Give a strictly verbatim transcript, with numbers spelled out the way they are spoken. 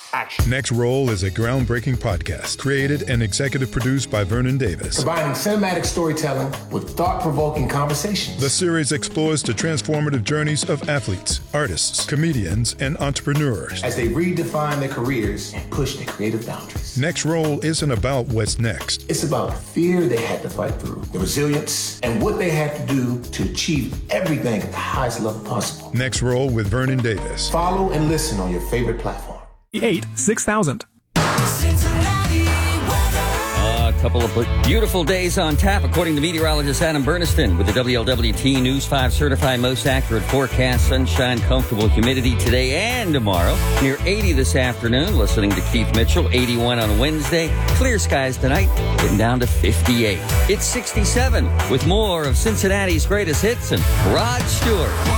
action. Next Roll is a groundbreaking podcast created and executive produced by Vernon Davis. Combining cinematic storytelling with thought-provoking conversations. The series explores the transformative journeys of athletes, artists, comedians, and entrepreneurs as they redefine their careers and push their creative boundaries. Next Roll isn't about what's next. It's about the fear they had to fight through, the resilience, and what they had to do to achieve everything at the highest level possible. Next Roll with Vernon Davis. Follow and listen on your favorite platform. eight six thousand. A couple of beautiful days on tap, according to meteorologist Adam Berniston, with the W L W T News five certified most accurate forecast. Sunshine, comfortable humidity today and tomorrow. Near eighty this afternoon. Listening to Keith Mitchell, eighty-one on Wednesday. Clear skies tonight, getting down to fifty-eight. It's sixty-seven with more of Cincinnati's greatest hits and Rod Stewart.